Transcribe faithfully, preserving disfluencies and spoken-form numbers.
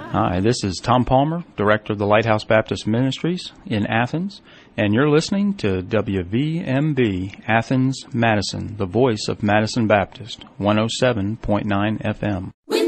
Hi, this is Tom Palmer, Director of the Lighthouse Baptist Ministries in Athens, and you're listening to W V M B Athens, Madison, the voice of Madison Baptist, one oh seven point nine F M.